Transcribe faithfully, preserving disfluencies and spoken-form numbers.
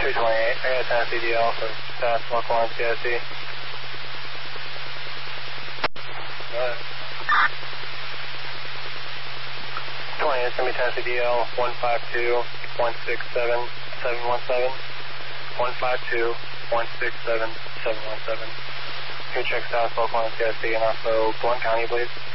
two twenty-eight, I got a Tennessee D L for South Local Line C I C. Alright. twenty, it's going to be Tennessee D L one five two, one six seven, seven one seven. one five two, one six seven, seven one seven. Can you check South Local Line C I C and also Blount County, please?